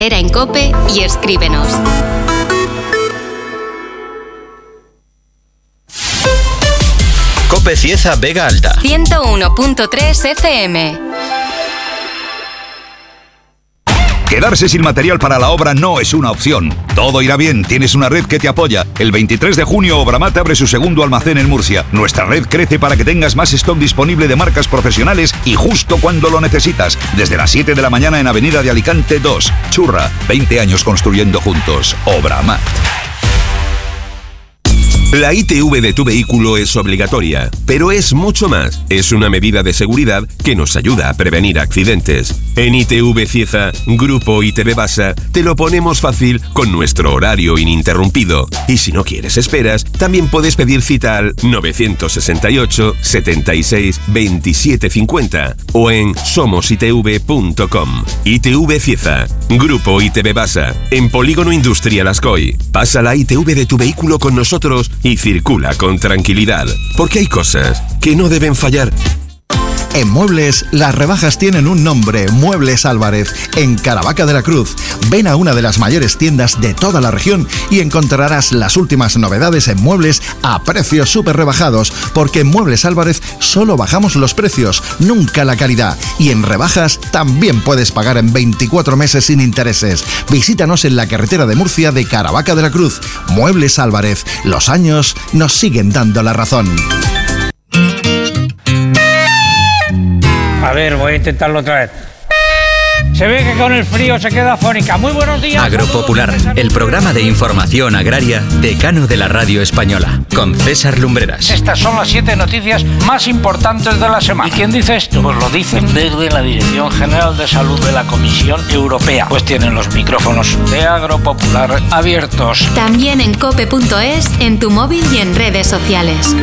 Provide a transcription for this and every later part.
Era en COPE y escríbenos. COPE Cieza Vega Alta 101.3 FM. Quedarse sin material para la obra no es una opción. Todo irá bien, tienes una red que te apoya. El 23 de junio Obramat abre su segundo almacén en Murcia. Nuestra red crece para que tengas más stock disponible de marcas profesionales y justo cuando lo necesitas. Desde las 7 de la mañana en Avenida de Alicante 2. Churra, 20 años construyendo juntos. Obramat. La ITV de tu vehículo es obligatoria, pero es mucho más. Es una medida de seguridad que nos ayuda a prevenir accidentes. En ITV Cieza, Grupo ITV Basa, te lo ponemos fácil con nuestro horario ininterrumpido. Y si no quieres esperas, también puedes pedir cita al 968 76 27 50 o en somositv.com. ITV Cieza, Grupo ITV Basa, en Polígono Industrial Ascoy. Pasa la ITV de tu vehículo con nosotros y circula con tranquilidad, porque hay cosas que no deben fallar. En Muebles, las rebajas tienen un nombre, Muebles Álvarez, en Caravaca de la Cruz. Ven a una de las mayores tiendas de toda la región y encontrarás las últimas novedades en muebles a precios súper rebajados, porque en Muebles Álvarez solo bajamos los precios, nunca la calidad. Y en rebajas también puedes pagar en 24 meses sin intereses. Visítanos en la carretera de Murcia de Caravaca de la Cruz. Muebles Álvarez, los años nos siguen dando la razón. A ver, voy a intentarlo otra vez. Se ve que con el frío se queda afónica. Muy buenos días. Agropopular, el programa de información agraria decano de la radio española, con César Lumbreras. Estas son las 7 noticias más importantes de la semana. ¿Y quién dice esto? Pues lo dicen desde la Dirección General de Salud de la Comisión Europea. Pues tienen los micrófonos de Agropopular abiertos. También en cope.es, en tu móvil y en redes sociales.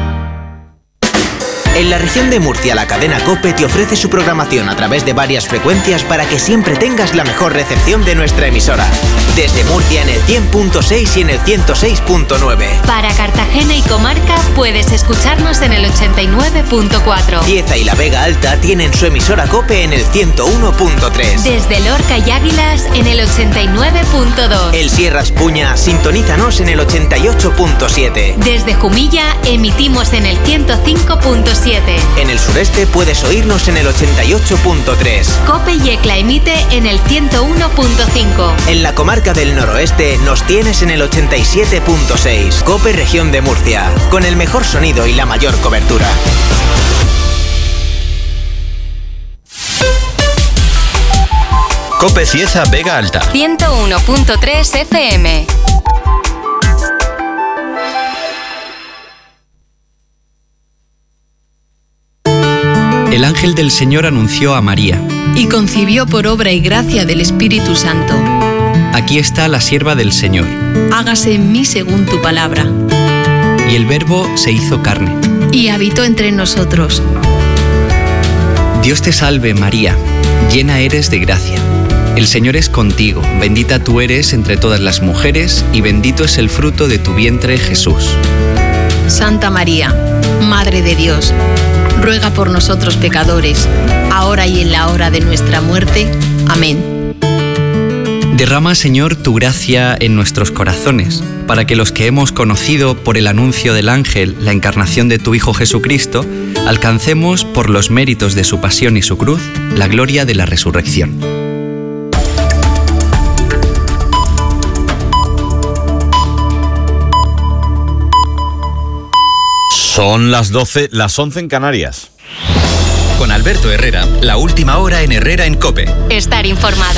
En la región de Murcia, la cadena COPE te ofrece su programación a través de varias frecuencias para que siempre tengas la mejor recepción de nuestra emisora. Desde Murcia en el 100.6 y en el 106.9. Para Cartagena y comarca puedes escucharnos en el 89.4. Cieza y la Vega Alta tienen su emisora COPE en el 101.3. Desde Lorca y Águilas en el 89.2. El Sierras Puña, sintonízanos en el 88.7. Desde Jumilla emitimos en el 105.7. En el sureste puedes oírnos en el 88.3. COPE y ECLA emite en el 101.5. En la comarca del noroeste nos tienes en el 87.6. COPE Región de Murcia, con el mejor sonido y la mayor cobertura. COPE Cieza Vega Alta 101.3 FM. El ángel del Señor anunció a María. Y concibió por obra y gracia del Espíritu Santo. Aquí está la sierva del Señor. Hágase en mí según tu palabra. Y el Verbo se hizo carne. Y habitó entre nosotros. Dios te salve, María, llena eres de gracia. El Señor es contigo, bendita tú eres entre todas las mujeres, y bendito es el fruto de tu vientre, Jesús. Santa María, Madre de Dios, ruega por nosotros pecadores, ahora y en la hora de nuestra muerte. Amén. Derrama, Señor, tu gracia en nuestros corazones, para que los que hemos conocido por el anuncio del ángel la encarnación de tu Hijo Jesucristo, alcancemos, por los méritos de su pasión y su cruz, la gloria de la resurrección. Son las 12, las 11 en Canarias. Con Alberto Herrera, la última hora en Herrera en COPE. Estar informado.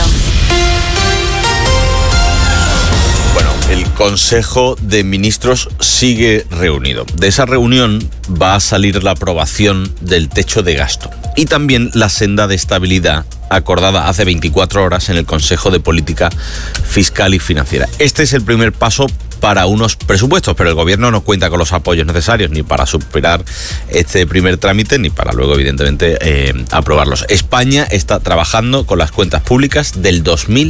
Bueno, el Consejo de Ministros sigue reunido. De esa reunión va a salir la aprobación del techo de gasto y también la senda de estabilidad acordada hace 24 horas en el Consejo de Política Fiscal y Financiera. Este es el primer paso para unos presupuestos, pero el gobierno no cuenta con los apoyos necesarios ni para superar este primer trámite ni para luego, evidentemente, aprobarlos. España está trabajando con las cuentas públicas del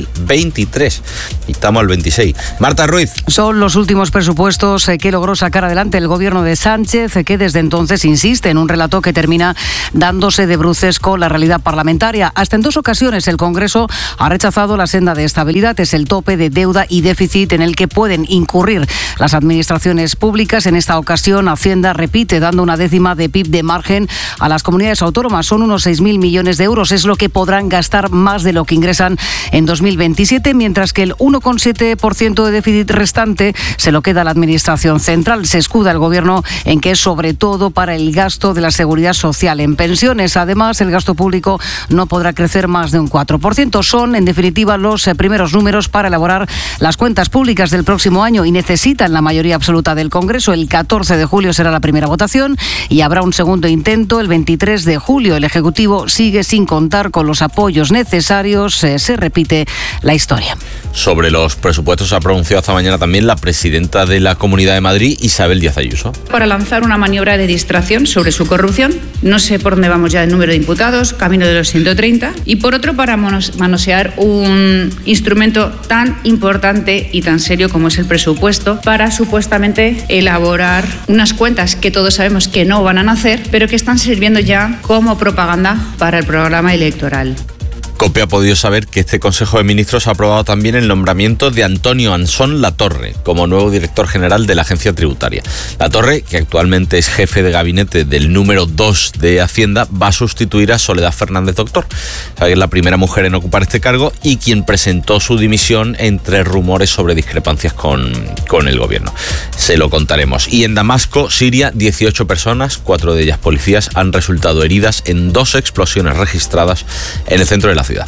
2023 y estamos al 26. Marta Ruiz. Son los últimos presupuestos que logró sacar adelante el gobierno de Sánchez, que desde entonces insiste en un relato que termina dándose de bruces con la realidad parlamentaria. Hasta en 2 ocasiones el Congreso ha rechazado la senda de estabilidad, es el tope de deuda y déficit en el que pueden incurrir las administraciones públicas. En esta ocasión, Hacienda repite dando una décima de PIB de margen a las comunidades autónomas. Son unos 6.000 millones de euros. Es lo que podrán gastar más de lo que ingresan en 2027, mientras que el 1,7% de déficit restante se lo queda la Administración Central. Se escuda el Gobierno en que es sobre todo para el gasto de la seguridad social en pensiones. Además, el gasto público no podrá crecer más de un 4%. Son, en definitiva, los primeros números para elaborar las cuentas públicas del próximo año y necesitan la mayoría absoluta del Congreso. El 14 de julio será la primera votación y habrá un segundo intento el 23 de julio. El Ejecutivo sigue sin contar con los apoyos necesarios. Se repite la historia. Sobre los presupuestos se ha pronunciado esta mañana también la presidenta de la Comunidad de Madrid, Isabel Díaz Ayuso. Para lanzar una maniobra de distracción sobre su corrupción. No sé por dónde vamos ya el número de imputados, camino de los 130. Y por otro, para manosear un instrumento tan importante y tan serio como es el presupuesto, para supuestamente elaborar unas cuentas que todos sabemos que no van a nacer, pero que están sirviendo ya como propaganda para el programa electoral. COPE ha podido saber que este Consejo de Ministros ha aprobado también el nombramiento de Antonio Ansón Latorre como nuevo director general de la Agencia Tributaria. Latorre, que actualmente es jefe de gabinete del número 2 de Hacienda, va a sustituir a Soledad Fernández Doctor, que es la primera mujer en ocupar este cargo y quien presentó su dimisión entre rumores sobre discrepancias con el gobierno. Se lo contaremos. Y en Damasco, Siria, 18 personas, 4 de ellas policías, han resultado heridas en 2 explosiones registradas en el centro de la ciudad.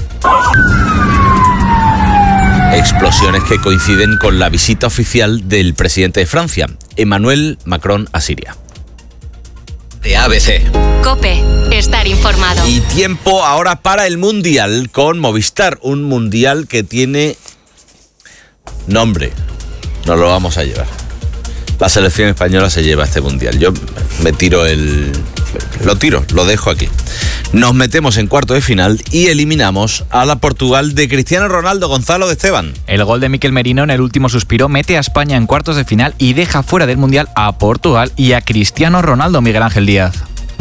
Explosiones que coinciden con la visita oficial del presidente de Francia, Emmanuel Macron, a Siria. De ABC. COPE, estar informado. Y tiempo ahora para el Mundial con Movistar, un Mundial que tiene nombre. Nos lo vamos a llevar. La selección española se lleva este Mundial. Yo me tiro lo dejo aquí. Nos metemos en cuarto de final y eliminamos a la Portugal de Cristiano Ronaldo. Gonzalo de Esteban. El gol de Mikel Merino en el último suspiro mete a España en cuartos de final y deja fuera del Mundial a Portugal y a Cristiano Ronaldo. Miguel Ángel Díaz.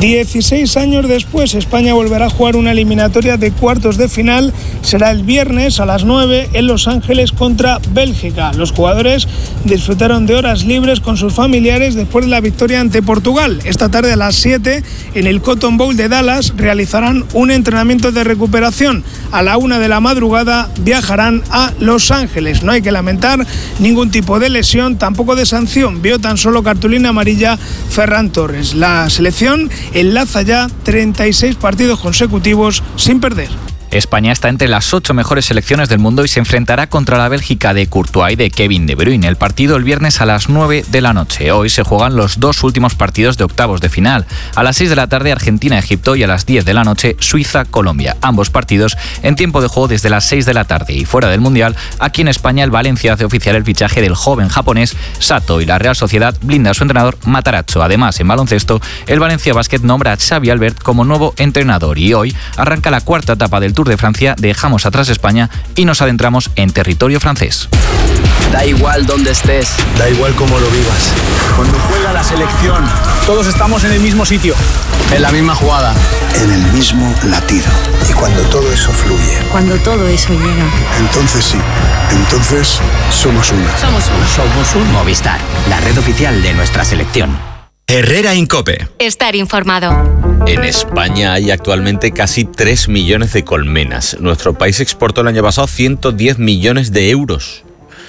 16 años después, España volverá a jugar una eliminatoria de cuartos de final. Será el viernes a las 9 en Los Ángeles contra Bélgica. Los jugadores disfrutaron de horas libres con sus familiares después de la victoria ante Portugal. Esta tarde a las 7 en el Cotton Bowl de Dallas realizarán un entrenamiento de recuperación. A la 1 de la madrugada viajarán a Los Ángeles. No hay que lamentar ningún tipo de lesión, tampoco de sanción. Vio tan solo cartulina amarilla Ferran Torres. La selección enlaza ya 36 partidos consecutivos sin perder. España está entre las 8 mejores selecciones del mundo y se enfrentará contra la Bélgica de Courtois y de Kevin De Bruyne. El partido el viernes a las 9 de la noche. Hoy se juegan los 2 últimos partidos de octavos de final. A las 6 de la tarde Argentina-Egipto y a las 10 de la noche Suiza-Colombia. Ambos partidos en tiempo de juego desde las 6 de la tarde. Y fuera del Mundial, aquí en España el Valencia hace oficial el fichaje del joven japonés Sato y la Real Sociedad blinda a su entrenador Matarazzo. Además, en baloncesto, el Valencia Basket nombra a Xavi Albert como nuevo entrenador. Y hoy arranca la cuarta etapa del Tour de Francia, dejamos atrás España y nos adentramos en territorio francés. Da igual dónde estés, da igual cómo lo vivas. Cuando juega la selección, todos estamos en el mismo sitio, en la misma jugada, en el mismo latido. Y cuando todo eso fluye, cuando todo eso llega, entonces sí, entonces somos uno. Somos un Movistar, la red oficial de nuestra selección. Herrera Incope. Estar informado. En España hay actualmente casi 3 millones de colmenas. Nuestro país exportó el año pasado 110 millones de euros.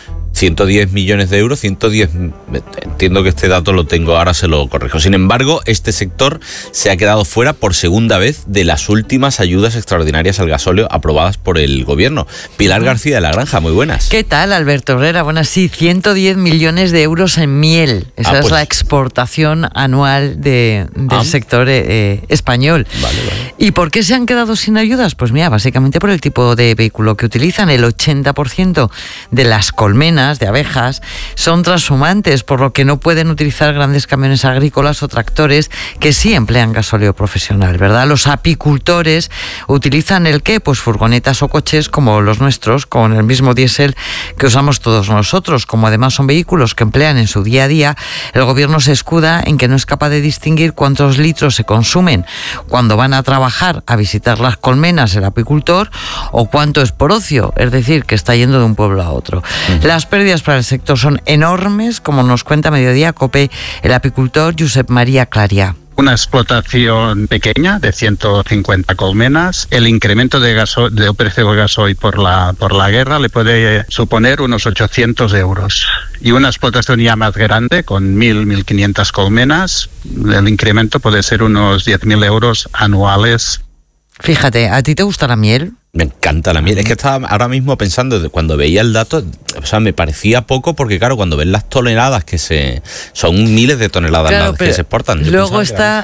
110 millones de euros, 110... Entiendo que este dato lo tengo, ahora se lo corrijo. Sin embargo, este sector se ha quedado fuera por segunda vez de las últimas ayudas extraordinarias al gasóleo aprobadas por el gobierno. Pilar García de la Granja, muy buenas. ¿Qué tal, Alberto Herrera? Buenas, sí, 110 millones de euros en miel. Esa es la exportación anual del sector español. Vale. ¿Y por qué se han quedado sin ayudas? Pues mira, básicamente por el tipo de vehículo que utilizan. El 80% de las colmenas colmenas, de abejas, son transhumantes, por lo que no pueden utilizar grandes camiones agrícolas o tractores que sí emplean gasóleo profesional, ¿verdad? Los apicultores utilizan ¿el qué? Pues furgonetas o coches como los nuestros, con el mismo diésel que usamos todos nosotros. Como además son vehículos que emplean en su día a día, el gobierno se escuda en que no es capaz de distinguir cuántos litros se consumen cuando van a trabajar a visitar las colmenas el apicultor o cuánto es por ocio, es decir, que está yendo de un pueblo a otro. Las pérdidas para el sector son enormes, como nos cuenta Mediodía COPE el apicultor Josep María Clarià. Una explotación pequeña de 150 colmenas. El incremento de precio del gasoil por la guerra le puede suponer unos 800 euros. Y una explotación ya más grande, con 1.500 colmenas, el incremento puede ser unos 10.000 euros anuales. Fíjate, ¿a ti te gusta la miel? Me encanta la miel. Es que estaba ahora mismo pensando, cuando veía el dato, o sea, me parecía poco porque, claro, cuando ves las toneladas son miles de toneladas claro, que se exportan. Luego está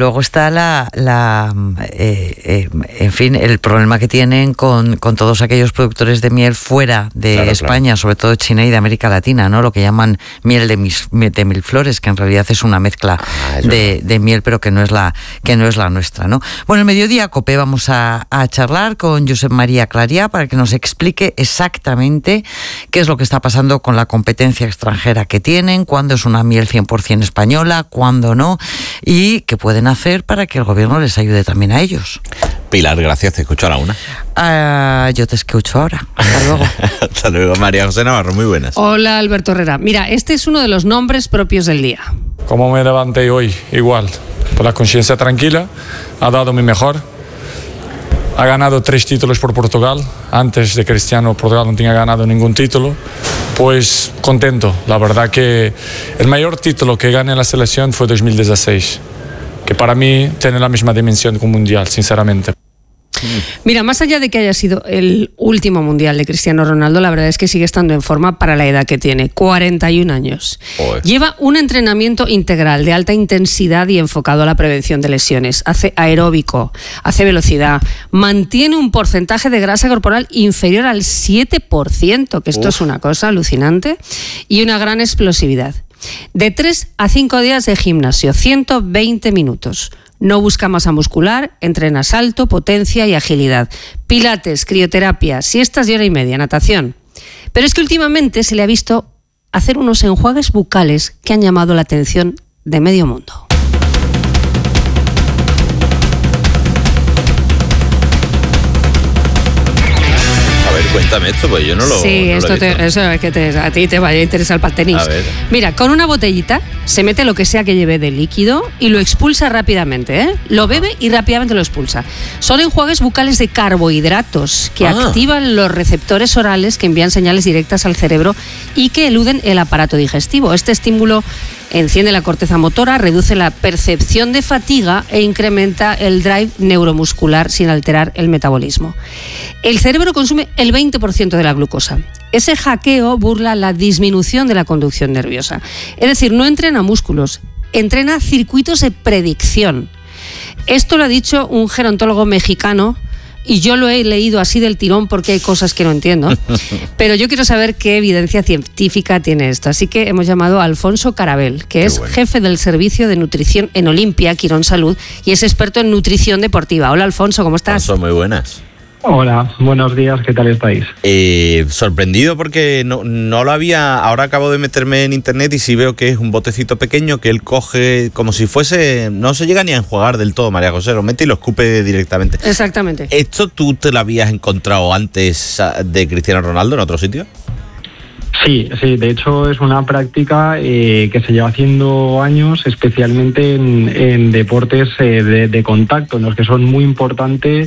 en fin, el problema que tienen con todos aquellos productores de miel fuera de España, sobre todo China y de América Latina, ¿no? Lo que llaman miel de mil flores, que en realidad es una mezcla de miel, pero que no es la nuestra, ¿no? Bueno, el Mediodía COPE vamos a charlar con Josep María Clarià para que nos explique exactamente qué es lo que está pasando con la competencia extranjera que tienen, cuándo es una miel 100% española, cuándo no, y qué pueden hacer para que el gobierno les ayude también a ellos. Pilar, gracias, te escucho a la una. Yo te escucho ahora. Hasta luego. Hasta luego, María José Navarro, muy buenas. Hola, Alberto Herrera. Mira, este es uno de los nombres propios del día. Como me levanté hoy, igual, con la conciencia tranquila, ha dado mi mejor. Ha ganado 3 títulos por Portugal. Antes de Cristiano, Portugal no tenía ganado ningún título. Pues contento. La verdad que el mayor título que gané en la selección fue 2016, que para mí tiene la misma dimensión que un mundial, sinceramente. Mira, más allá de que haya sido el último mundial de Cristiano Ronaldo, la verdad es que sigue estando en forma para la edad que tiene, 41 años. Lleva un entrenamiento integral de alta intensidad y enfocado a la prevención de lesiones. Hace aeróbico, hace velocidad, mantiene un porcentaje de grasa corporal inferior al 7%, que esto es una cosa alucinante, y una gran explosividad. De 3 a 5 días de gimnasio, 120 minutos. No busca masa muscular, entrena salto, potencia y agilidad. Pilates, crioterapia, siestas de hora y media, natación. Pero es que últimamente se le ha visto hacer unos enjuagues bucales que han llamado la atención de medio mundo. Cuéntame esto, pues yo no lo Sí, esto eso es que a ti te vaya a interesar para el tenis. A ver. Mira, con una botellita se mete lo que sea que lleve de líquido y lo expulsa rápidamente, ¿eh? Lo bebe y rápidamente lo expulsa. Son enjuagues bucales de carbohidratos que activan los receptores orales que envían señales directas al cerebro y que eluden el aparato digestivo. Este estímulo enciende la corteza motora, reduce la percepción de fatiga e incrementa el drive neuromuscular sin alterar el metabolismo. El cerebro consume el 20% de la glucosa. Ese hackeo burla la disminución de la conducción nerviosa. Es decir, no entrena músculos, entrena circuitos de predicción. Esto lo ha dicho un gerontólogo mexicano y yo lo he leído así del tirón porque hay cosas que no entiendo, pero yo quiero saber qué evidencia científica tiene esto. Así que hemos llamado a Alfonso Carabel, que es jefe del Servicio de Nutrición en Olimpia, Quirón Salud, y es experto en nutrición deportiva. Hola, Alfonso, ¿cómo estás? Son muy buenas. Hola, buenos días, ¿qué tal estáis? Sorprendido porque no lo había. Ahora acabo de meterme en internet y sí veo que es un botecito pequeño que él coge como si fuese. No se llega ni a enjuagar del todo, María José, lo mete y lo escupe directamente. Exactamente. ¿Esto tú te lo habías encontrado antes de Cristiano Ronaldo en otro sitio? Sí, de hecho es una práctica que se lleva haciendo años, especialmente en deportes de contacto, en los que son muy importante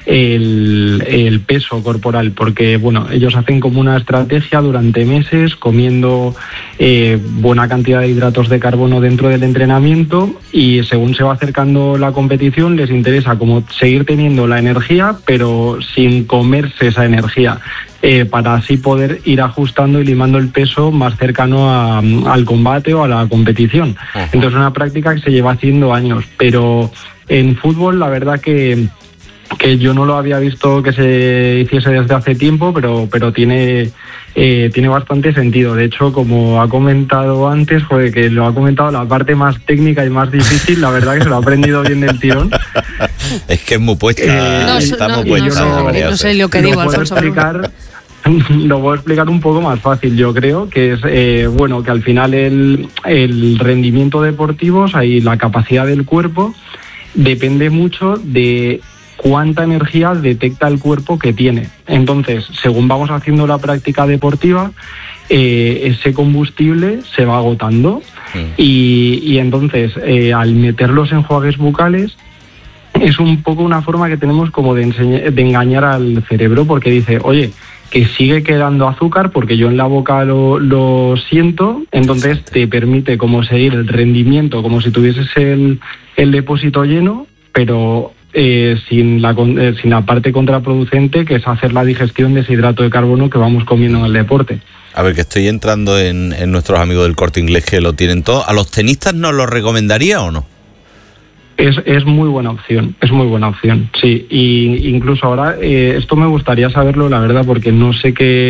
el peso corporal, porque bueno, ellos hacen como una estrategia durante meses comiendo buena cantidad de hidratos de carbono dentro del entrenamiento, y según se va acercando la competición les interesa como seguir teniendo la energía pero sin comerse esa energía, para así poder ir ajustando y limando el peso más cercano al combate o a la competición. Entonces es una práctica que se lleva haciendo años, pero en fútbol la verdad que que yo no lo había visto que se hiciese desde hace tiempo, pero tiene bastante sentido. De hecho, como ha comentado antes, que lo ha comentado la parte más técnica y más difícil, la verdad que se lo ha aprendido bien del tirón. Es que es muy puesta, no sé lo que digo, Alfonso. Lo voy a explicar un poco más fácil, yo creo, que es que al final el rendimiento deportivo, o sea, y la capacidad del cuerpo depende mucho de cuánta energía detecta el cuerpo que tiene. Entonces, según vamos haciendo la práctica deportiva, ese combustible se va agotando y entonces al meter los enjuagues bucales es un poco una forma que tenemos como de engañar al cerebro, porque dice, oye, que sigue quedando azúcar porque yo en la boca lo siento, entonces te permite como seguir el rendimiento como si tuvieses el depósito lleno, pero sin la parte contraproducente, que es hacer la digestión de ese hidrato de carbono que vamos comiendo en el deporte. A ver, que estoy entrando en nuestros amigos del Corte Inglés, que lo tienen todo. ¿A los tenistas nos lo recomendaría o no? Es muy buena opción, sí. Y incluso ahora, esto me gustaría saberlo, la verdad, porque no sé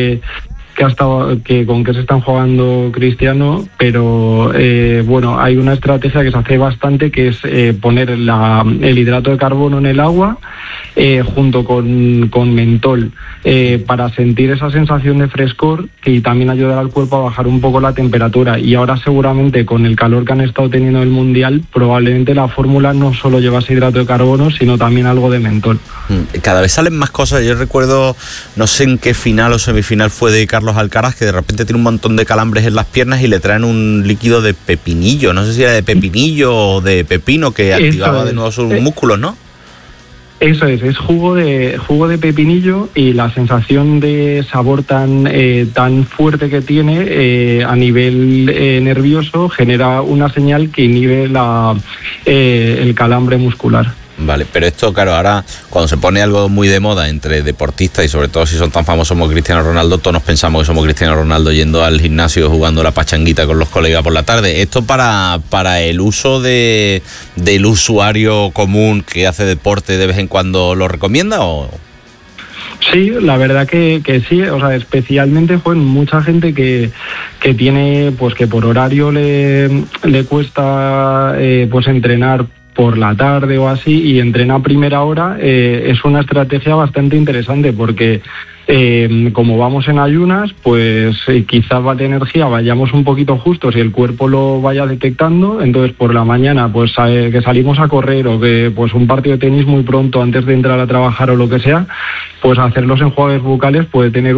con qué se están jugando Cristiano, pero bueno, hay una estrategia que se hace bastante, que es poner el hidrato de carbono en el agua junto con mentol, para sentir esa sensación de frescor y también ayudar al cuerpo a bajar un poco la temperatura. Y ahora seguramente con el calor que han estado teniendo en el Mundial, probablemente la fórmula no solo llevase hidrato de carbono, sino también algo de mentol. Cada vez salen más cosas. Yo recuerdo, no sé en qué final o semifinal fue de Carlos Alcaraz, que de repente tiene un montón de calambres en las piernas y le traen un líquido de pepinillo, no sé si era de pepinillo o de pepino, que activaba de nuevo sus músculos, ¿no? Eso es jugo de pepinillo, y la sensación de sabor tan fuerte que tiene a nivel nervioso genera una señal que inhibe el calambre muscular. Vale, pero esto, claro, ahora cuando se pone algo muy de moda entre deportistas, y sobre todo si son tan famosos como Cristiano Ronaldo, todos nos pensamos que somos Cristiano Ronaldo yendo al gimnasio, jugando la pachanguita con los colegas por la tarde. ¿Esto para el uso del usuario común que hace deporte de vez en cuando lo recomienda o...? Sí, la verdad que sí, o sea, especialmente mucha gente que tiene, pues que por horario le cuesta pues entrenar por la tarde o así, y entrena a primera hora, es una estrategia bastante interesante, porque como vamos en ayunas, pues quizás de energía vayamos un poquito justos y el cuerpo lo vaya detectando. Entonces por la mañana, pues que salimos a correr, o que pues un partido de tenis muy pronto antes de entrar a trabajar o lo que sea, pues hacer los enjuagues bucales puede tener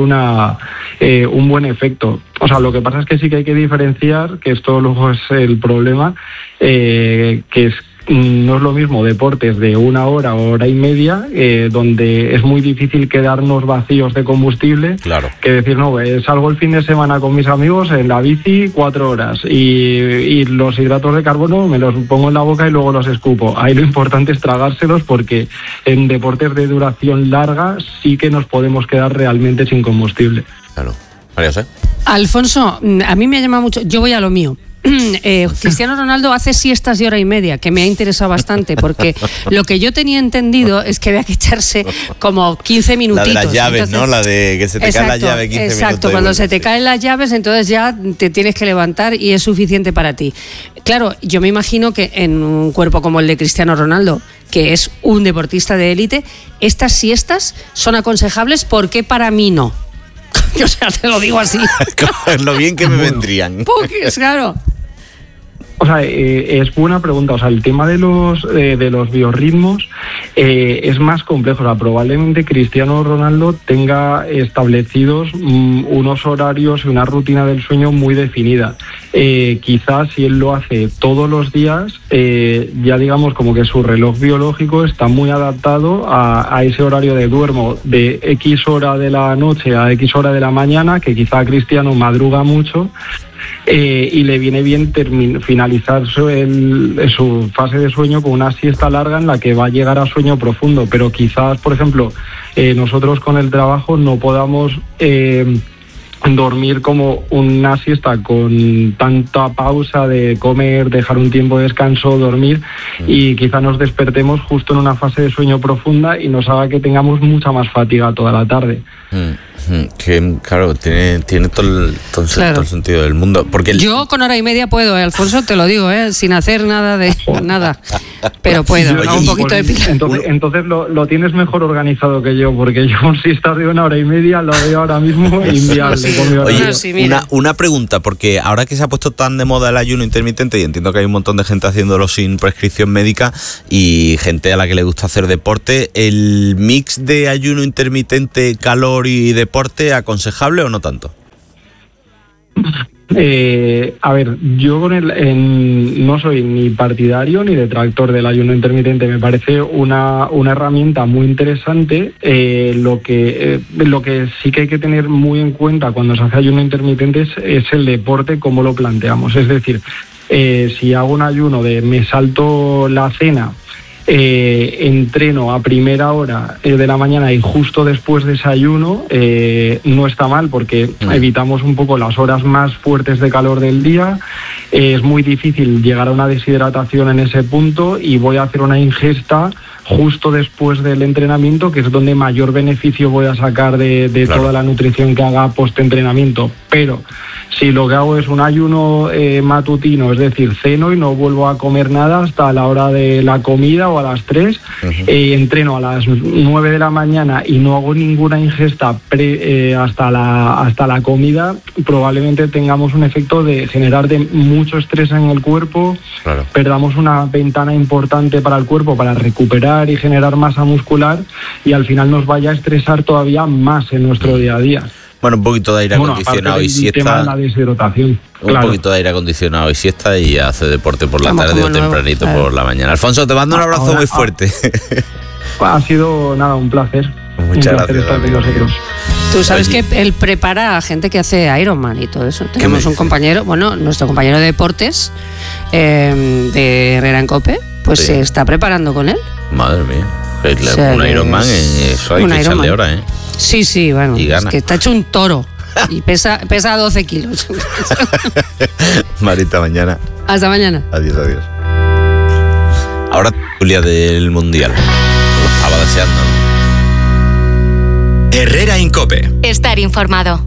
un buen efecto. O sea, lo que pasa es que sí que hay que diferenciar, que esto luego es el problema, que no es lo mismo deportes de 1 hora o hora y media, donde es muy difícil quedarnos vacíos de combustible, claro, que decir, no, salgo el fin de semana con mis amigos en la bici 4 horas y los hidratos de carbono me los pongo en la boca y luego los escupo. Ahí lo importante es tragárselos, porque en deportes de duración larga sí que nos podemos quedar realmente sin combustible. Claro. María José. Alfonso, a mí me llama mucho, yo voy a lo mío. Cristiano Ronaldo hace siestas de hora y media, que me ha interesado bastante, porque lo que yo tenía entendido es que había que echarse como 15 minutitos. La de las llaves, entonces, ¿no? La de que se te cae la llave 15 minutos. Exacto, cuando se te caen las llaves, entonces ya te tienes que levantar y es suficiente para ti. Claro, yo me imagino que en un cuerpo como el de Cristiano Ronaldo, que es un deportista de élite, estas siestas son aconsejables, porque para mí no. O sea, te lo digo así. Lo bien que me vendrían. Porque, claro. O sea, es buena pregunta. O sea, el tema de los biorritmos es más complejo. O sea, probablemente Cristiano Ronaldo tenga establecidos unos horarios y una rutina del sueño muy definida. Quizás si él lo hace todos los días, ya digamos como que su reloj biológico está muy adaptado a ese horario de duermo de X hora de la noche a X hora de la mañana, que quizá Cristiano madruga mucho. Y le viene bien finalizar su fase de sueño con una siesta larga en la que va a llegar a sueño profundo. Pero quizás, por ejemplo, nosotros con el trabajo no podamos dormir como una siesta con tanta pausa de comer, dejar un tiempo de descanso, dormir, y quizá nos despertemos justo en una fase de sueño profunda y nos haga que tengamos mucha más fatiga toda la tarde. Que claro, tiene todo el sentido del mundo. Porque yo con hora y media puedo, Alfonso, te lo digo, sin hacer nada de nada, pero puedo. Oye, un poquito de pila. Entonces lo tienes mejor organizado que yo, porque yo si estás de 1 hora y media lo veo ahora mismo inviable. Oye, una pregunta, porque ahora que se ha puesto tan de moda el ayuno intermitente, y entiendo que hay un montón de gente haciéndolo sin prescripción médica y gente a la que le gusta hacer deporte, ¿el mix de ayuno intermitente, calor y deporte aconsejable o no tanto? A ver, yo no soy ni partidario ni detractor del ayuno intermitente. Me parece una herramienta muy interesante. Lo que sí que hay que tener muy en cuenta cuando se hace ayuno intermitente es el deporte, cómo lo planteamos. Es decir, si hago un ayuno de me salto la cena, entreno a primera hora de la mañana y justo después de desayuno, no está mal, porque evitamos un poco las horas más fuertes de calor del día. Es muy difícil llegar a una deshidratación en ese punto, y voy a hacer una ingesta justo después del entrenamiento, que es donde mayor beneficio voy a sacar de toda la nutrición que haga post-entrenamiento. Pero si lo que hago es un ayuno matutino, es decir, ceno y no vuelvo a comer nada hasta la hora de la comida o a las 3, entreno a las 9 de la mañana y no hago ninguna ingesta hasta la comida, probablemente tengamos un efecto de generar mucho estrés en el cuerpo, perdamos una ventana importante para el cuerpo para recuperar y generar masa muscular, y al final nos vaya a estresar todavía más en nuestro día a día. Bueno, un poquito de aire acondicionado y siesta. Tema de la deshidratación. Un poquito de aire acondicionado y siesta, y hace deporte por la tarde o tempranito por la mañana. Alfonso, te mando un abrazo muy fuerte. Ha sido un placer. Muchas gracias. Estar con nosotros. Tú sabes que él prepara a gente que hace Ironman y todo eso. Tenemos un compañero, nuestro compañero de deportes de Herrera en COPE, pues se está preparando con él. Madre mía, un Ironman, eso hay que echarle hora, ¿eh? Sí, bueno, es que está hecho un toro y pesa 12 kilos. Marita, mañana. Hasta mañana. Adiós. Ahora, Julia, del Mundial. Lo estaba deseando. Herrera en COPE. Estar informado.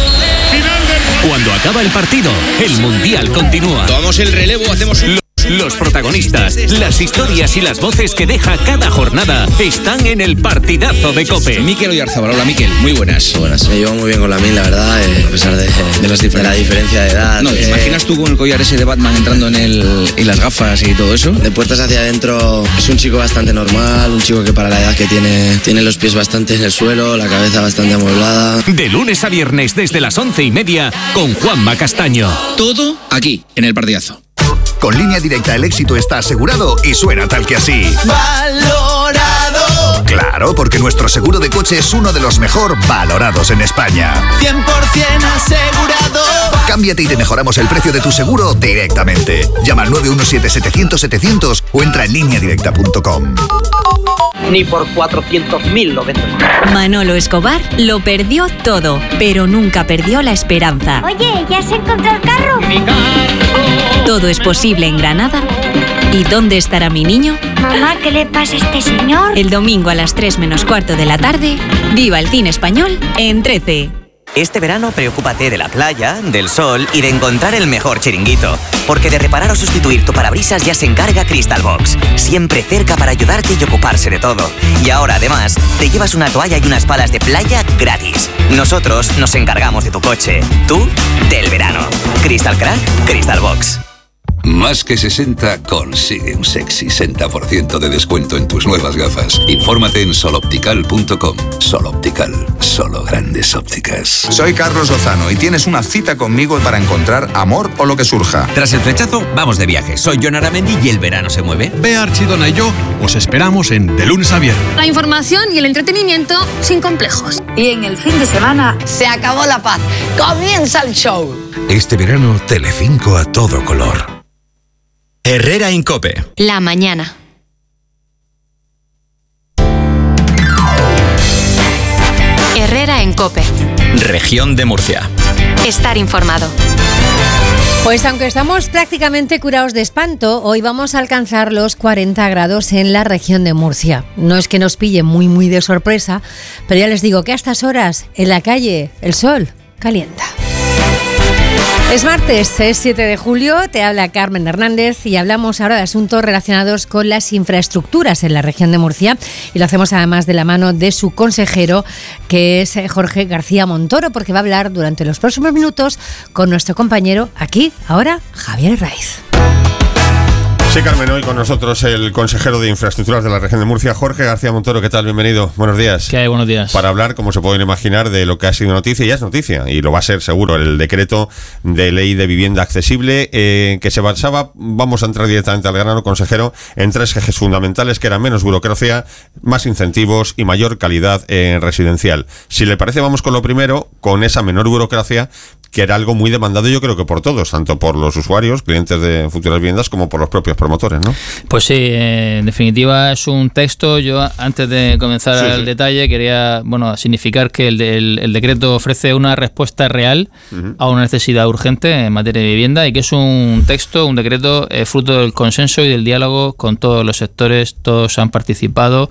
Cuando acaba el partido, el Mundial continúa. Tomamos el relevo, hacemos Los protagonistas, las historias y las voces que deja cada jornada están en el partidazo de COPE. Mikel Oyarzabal, hola Mikel, muy buenas. Buenas, me llevo muy bien con Lamin, la verdad, a pesar de la diferencia de edad. No, ¿te imaginas tú con el collar ese de Batman entrando y las gafas y todo eso? De puertas hacia adentro es un chico bastante normal, un chico que para la edad que tiene los pies bastante en el suelo, la cabeza bastante amueblada. De lunes a viernes desde las 11:30 con Juanma Castaño. Todo aquí, en el partidazo. Con Línea Directa el éxito está asegurado y suena tal que así. ¡Valorado! Claro, porque nuestro seguro de coche es uno de los mejor valorados en España. 100% asegurado. Cámbiate y te mejoramos el precio de tu seguro directamente. Llama al 917-700-700 o entra en lineadirecta.com. Ni por 400.000 lo vendemos. Manolo Escobar lo perdió todo, pero nunca perdió la esperanza. Oye, ¿ya se encontró el carro? ¡Mi carro! Todo es posible en Granada. ¿Y dónde estará mi niño? Mamá, ¿qué le pasa a este señor? El domingo a las 3 menos cuarto de la tarde, viva el cine español en 13. Este verano preocúpate de la playa, del sol y de encontrar el mejor chiringuito. Porque de reparar o sustituir tu parabrisas ya se encarga Crystal Box. Siempre cerca para ayudarte y ocuparse de todo. Y ahora además te llevas una toalla y unas palas de playa gratis. Nosotros nos encargamos de tu coche. Tú, del verano. Crystal Crack, Crystal Box. Más que 60 consigue un sexy 60% de descuento en tus nuevas gafas. Infórmate en soloptical.com. Soloptical, solo grandes ópticas. Soy Carlos Lozano y tienes una cita conmigo para encontrar amor o lo que surja. Tras el flechazo, vamos de viaje. Soy Jon Aramendi y el verano se mueve. Bea Archidona y yo os esperamos en De Lunes a Viernes. La información y el entretenimiento sin complejos. Y en el fin de semana se acabó la paz. Comienza el show. Este verano, Telecinco a todo color. Herrera en COPE. La mañana. Herrera en COPE. Región de Murcia. Estar informado. Pues aunque estamos prácticamente curados de espanto, hoy vamos a alcanzar los 40 grados en la región de Murcia. No es que nos pille muy de sorpresa, pero ya les digo que a estas horas, en la calle, el sol calienta. Es martes, es 7 de julio, te habla Carmen Hernández y hablamos ahora de asuntos relacionados con las infraestructuras en la región de Murcia y lo hacemos además de la mano de su consejero, que es Jorge García Montoro, porque va a hablar durante los próximos minutos con nuestro compañero aquí, ahora, Javier Herraiz. Sí, Carmen, hoy con nosotros el consejero de Infraestructuras de la región de Murcia, Jorge García Montoro. ¿Qué tal? Bienvenido. Buenos días. ¿Qué hay? Buenos días. Para hablar, como se pueden imaginar, de lo que ha sido noticia, y ya es noticia, y lo va a ser seguro, el decreto de ley de vivienda accesible, que se basaba, vamos a entrar directamente al grano, consejero, en 3 ejes fundamentales, que eran menos burocracia, más incentivos y mayor calidad residencial. Si le parece, vamos con lo primero, con esa menor burocracia, que era algo muy demandado, yo creo que por todos, tanto por los usuarios, clientes de futuras viviendas, como por los propios promotores, ¿no? Pues sí, en definitiva es un texto. Yo, antes de comenzar el detalle, quería significar que el decreto ofrece una respuesta real a una necesidad urgente en materia de vivienda, y que es un decreto fruto del consenso y del diálogo con todos los sectores. Todos han participado,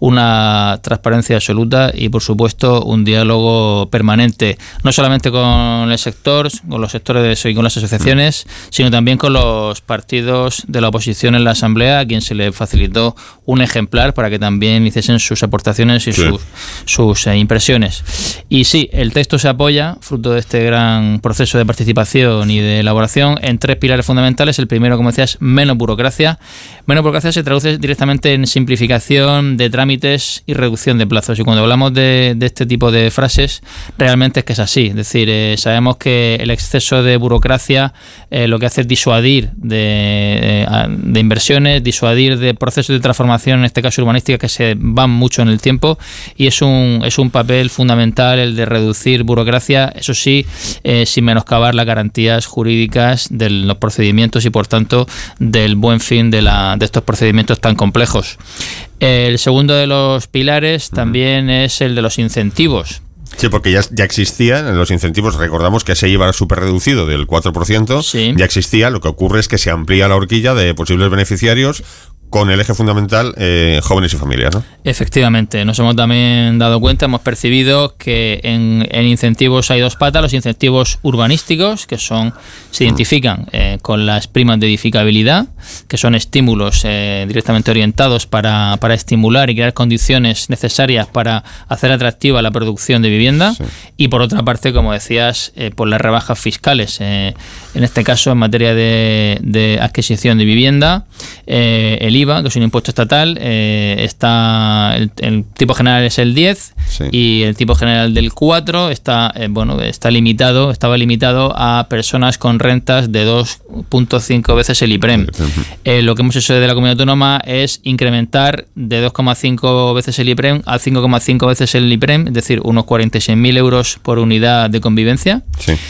una transparencia absoluta y, por supuesto, un diálogo permanente, no solamente con el sector, con los sectores y con las asociaciones, sino también con los partidos de la oposición en la Asamblea, a quien se le facilitó un ejemplar para que también hiciesen sus aportaciones y sus impresiones. Y sí, el texto se apoya, fruto de este gran proceso de participación y de elaboración, en 3 pilares fundamentales. El primero, como decías, menos burocracia. Menos burocracia se traduce directamente en simplificación de trámites y reducción de plazos. Y cuando hablamos de este tipo de frases, realmente es que es así. Es decir, sabemos que el exceso de burocracia lo que hace es disuadir de inversiones, disuadir de procesos de transformación, en este caso urbanística, que se van mucho en el tiempo, y es un papel fundamental el de reducir burocracia, eso sí, sin menoscabar las garantías jurídicas de los procedimientos y, por tanto, del buen fin de estos procedimientos tan complejos. El segundo de los pilares también es el de los incentivos. Sí, porque ya existían los incentivos. Recordamos que ese IVA súper reducido del 4%, ya existía. Lo que ocurre es que se amplía la horquilla de posibles beneficiarios, con el eje fundamental jóvenes y familias, ¿no? Efectivamente, nos hemos también dado cuenta, hemos percibido que en incentivos hay 2 patas: los incentivos urbanísticos, que se identifican con las primas de edificabilidad, que son estímulos directamente orientados para estimular y crear condiciones necesarias para hacer atractiva la producción de vivienda, y por otra parte, como decías, por las rebajas fiscales, en este caso en materia de adquisición de vivienda, el IVA, que es un impuesto estatal, está el tipo general es el 10 y el tipo general del 4 estaba limitado a personas con rentas de 2.5 veces el IPREM. Lo que hemos hecho desde la comunidad autónoma es incrementar de 2,5 veces el IPREM a 5,5 veces el IPREM, es decir, unos 46.000 euros por unidad de convivencia.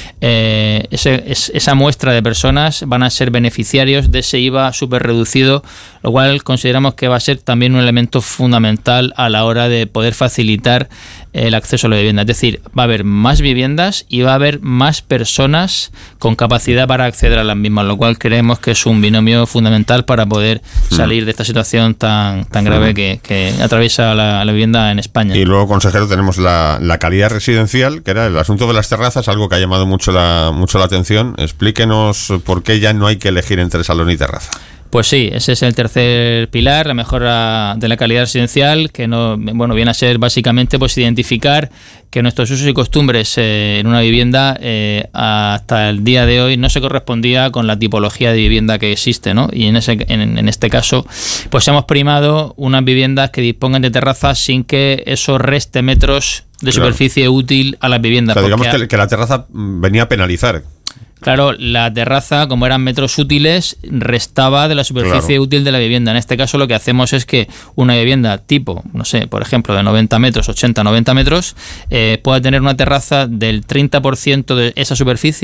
Esa muestra de personas van a ser beneficiarios de ese IVA súper reducido, lo cual consideramos que va a ser también un elemento fundamental a la hora de poder facilitar el acceso a la vivienda. Es decir, va a haber más viviendas y va a haber más personas con capacidad para acceder a las mismas, lo cual creemos que es un binomio fundamental para poder salir de esta situación tan grave que atraviesa la vivienda en España. Y luego, consejero, tenemos la calidad residencial, que era el asunto de las terrazas, algo que ha llamado mucho la atención. Explíquenos por qué ya no hay que elegir entre salón y terraza. Pues sí, ese es el tercer pilar, la mejora de la calidad residencial, que viene a ser básicamente identificar que nuestros usos y costumbres en una vivienda hasta el día de hoy no se correspondía con la tipología de vivienda que existe, ¿no? Y en este caso, pues hemos primado unas viviendas que dispongan de terrazas sin que eso reste metros de superficie útil a las viviendas. O sea, digamos que la terraza venía a penalizar. Claro, la terraza, como eran metros útiles, restaba de la superficie útil de la vivienda. En este caso, lo que hacemos es que una vivienda tipo, por ejemplo, de 90 metros, 80, 90 metros, pueda tener una terraza del 30% de esa superficie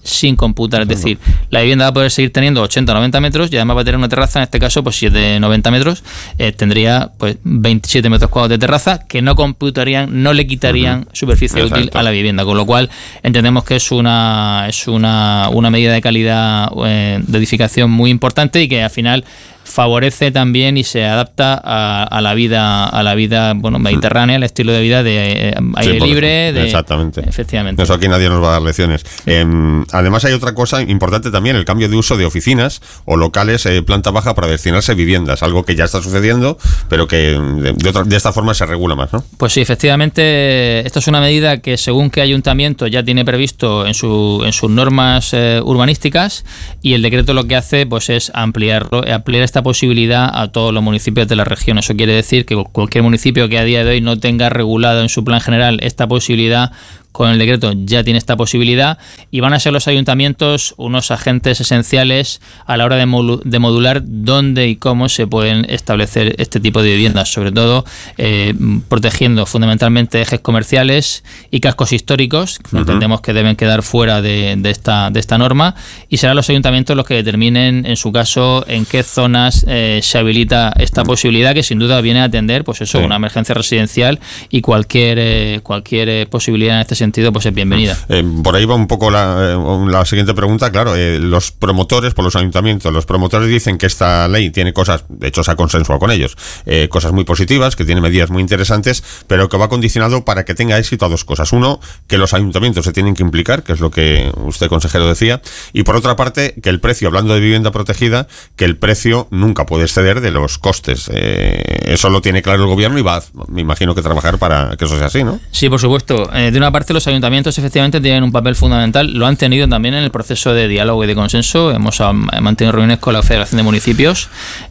sin computar. Es decir, la vivienda va a poder seguir teniendo 80 o 90 metros y además va a tener una terraza, en este caso, pues si es de 90 metros, tendría pues 27 metros cuadrados de terraza que no computarían, no le quitarían superficie útil a la vivienda, con lo cual entendemos que es una medida de calidad de edificación muy importante y que al final favorece también y se adapta a la vida bueno, mediterránea, el estilo de vida de aire libre. Exactamente. Efectivamente. Eso aquí nadie nos va a dar lecciones. Además hay otra cosa importante también, el cambio de uso de oficinas o locales planta baja para destinarse a viviendas, algo que ya está sucediendo, pero que de esta forma se regula más, ¿no? Pues sí, efectivamente, esta es una medida que según qué ayuntamiento ya tiene previsto en sus normas urbanísticas, y el decreto lo que hace pues es ampliar esta posibilidad a todos los municipios de la región. Eso quiere decir que cualquier municipio que a día de hoy no tenga regulado en su plan general esta posibilidad, con el decreto ya tiene esta posibilidad, y van a ser los ayuntamientos unos agentes esenciales a la hora de modular dónde y cómo se pueden establecer este tipo de viviendas, sobre todo protegiendo fundamentalmente ejes comerciales y cascos históricos, que entendemos que deben quedar fuera de esta norma, y serán los ayuntamientos los que determinen en su caso en qué zonas se habilita esta posibilidad, que sin duda viene a atender pues eso, una emergencia residencial, y cualquier posibilidad en este sentido pues es bienvenida. Por ahí va un poco la siguiente pregunta. Claro, los promotores, por los ayuntamientos, los promotores dicen que esta ley tiene cosas, de hecho se ha consensuado con ellos, cosas muy positivas, que tiene medidas muy interesantes, pero que va condicionado para que tenga éxito a dos cosas. Uno, que los ayuntamientos se tienen que implicar, que es lo que usted, consejero, decía, y por otra parte, que el precio, hablando de vivienda protegida, que el precio nunca puede exceder de los costes. Eso lo tiene claro el gobierno y va, me imagino, que trabajar para que eso sea así, ¿no? Sí, por supuesto. De una parte, los ayuntamientos efectivamente tienen un papel fundamental, lo han tenido también en el proceso de diálogo y de consenso. Hemos mantenido reuniones con la Federación de Municipios,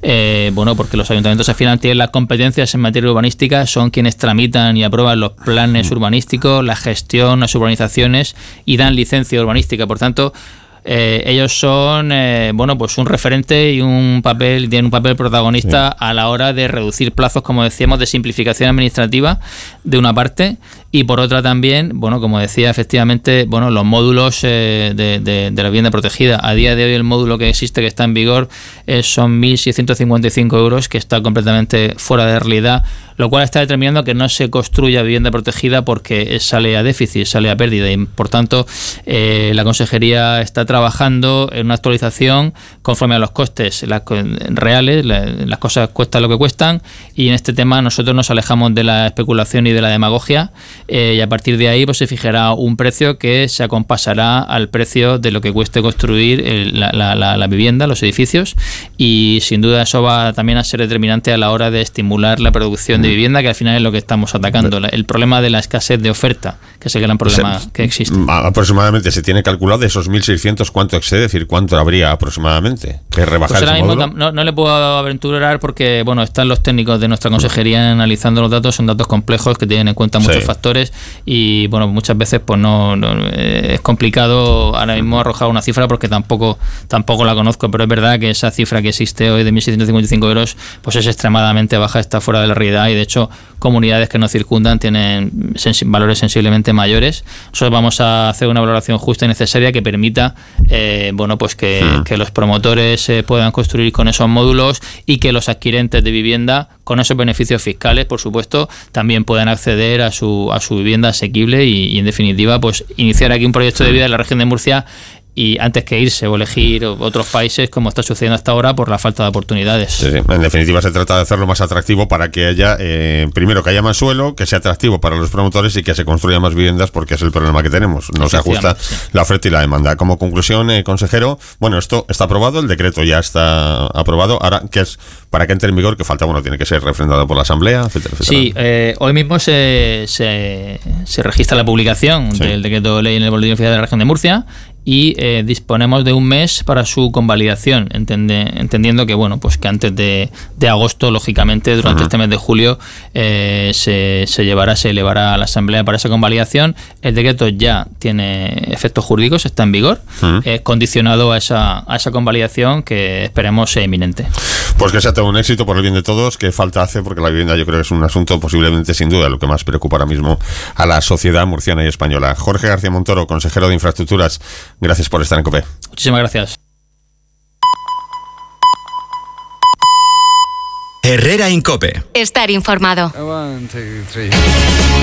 porque los ayuntamientos al final tienen las competencias en materia urbanística, son quienes tramitan y aprueban los planes urbanísticos, la gestión, las urbanizaciones y dan licencia urbanística. Por tanto, ellos son un referente y tienen un papel protagonista a la hora de reducir plazos, como decíamos, de simplificación administrativa de una parte, y por otra también, como decía, efectivamente, los módulos de la vivienda protegida. A día de hoy el módulo que existe, que está en vigor, son 1.655 euros, que está completamente fuera de realidad, lo cual está determinando que no se construya vivienda protegida porque sale a déficit, sale a pérdida, y por tanto la Consejería está trabajando en una actualización conforme a los costes reales. Las cosas cuestan lo que cuestan, y en este tema nosotros nos alejamos de la especulación y de la demagogia, y a partir de ahí pues se fijará un precio que se acompasará al precio de lo que cueste construir la vivienda, los edificios, y sin duda eso va también a ser determinante a la hora de estimular la producción de vivienda, que al final es lo que estamos atacando, el problema de la escasez de oferta, que es el gran problema que existe. Aproximadamente se tiene calculado de esos 1.600 cuánto excede, es decir, cuánto habría aproximadamente que rebajar. Pues ahora ese mismo módulo. no le puedo aventurar porque están los técnicos de nuestra consejería analizando los datos, son datos complejos que tienen en cuenta muchos factores, y muchas veces pues no es complicado ahora mismo arrojar una cifra porque tampoco la conozco, pero es verdad que esa cifra que existe hoy de 1.655 euros pues es extremadamente baja, está fuera de la realidad, y de hecho comunidades que nos circundan tienen valores sensiblemente mayores. Nosotros vamos a hacer una valoración justa y necesaria que permita que los promotores puedan construir con esos módulos, y que los adquirentes de vivienda con esos beneficios fiscales, por supuesto, también puedan acceder a su vivienda asequible y en definitiva pues iniciar aquí un proyecto de vida en la región de Murcia, y antes que irse o elegir otros países como está sucediendo hasta ahora por la falta de oportunidades. Sí. En definitiva se trata de hacerlo más atractivo para que haya, primero que haya más suelo, que sea atractivo para los promotores y que se construyan más viviendas, porque es el problema que tenemos, no se ajusta la oferta y la demanda. Como conclusión, consejero, esto está aprobado, el decreto ya está aprobado, ahora para que entre en vigor, que falta, tiene que ser refrendado por la Asamblea, etcétera, etcétera. Sí, hoy mismo se registra la publicación del decreto de ley en el Boletín Oficial de la Región de Murcia, y disponemos de un mes para su convalidación, entendiendo que que antes de agosto, lógicamente, durante este mes de julio se elevará a la Asamblea para esa convalidación. El decreto ya tiene efectos jurídicos, está en vigor, condicionado a esa convalidación, que esperemos sea inminente. Pues que sea todo un éxito por el bien de todos, que falta hace, porque la vivienda yo creo que es un asunto posiblemente, sin duda, lo que más preocupa ahora mismo a la sociedad murciana y española. Jorge García Montoro, consejero de Infraestructuras, Gracias por estar en COPE. Muchísimas gracias. Herrera Incope. Estar informado. 1, 2, 3.